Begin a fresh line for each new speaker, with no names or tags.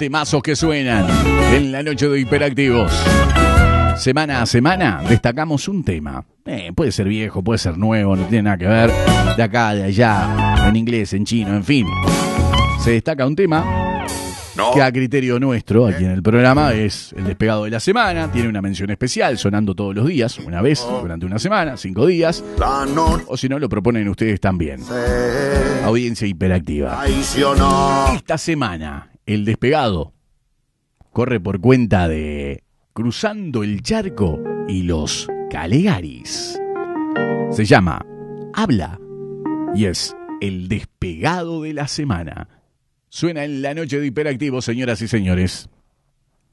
temazos que suenan en la noche de Hiperactivos. Semana a semana destacamos un tema. Puede ser viejo, puede ser nuevo, no tiene nada que ver. De acá, de allá, en inglés, en chino, en fin. Se destaca un tema que a criterio nuestro, aquí en el programa, es el despegado de la semana. Tiene una mención especial, sonando todos los días, una vez, durante una semana, 5 días. O si no, lo proponen ustedes también. Audiencia hiperactiva. Esta semana, el despegado corre por cuenta de Cruzando el Charco y los Calegaris. Se llama Habla y es el despegado de la semana. Suena en la noche de Hiperactivo, señoras y señores.